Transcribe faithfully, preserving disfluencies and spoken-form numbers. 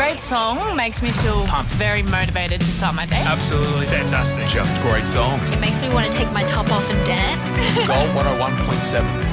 Great song. Makes me feel Pumped. very motivated to start my day. Absolutely fantastic. Just great songs. Makes me want to take my top off and dance. Gold one oh one point seven.